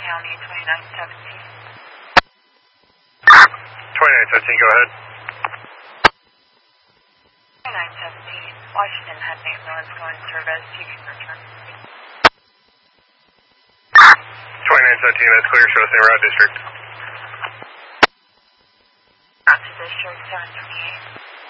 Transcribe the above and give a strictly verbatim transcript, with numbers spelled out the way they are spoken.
County, twenty-nine seventeen. twenty-nine seventeen, go ahead. twenty-nine seventeen, Washington had an ambulance going service. You can return. twenty-nine seventeen, that's clear. Show us in Route District. Route to District seven twenty-eight.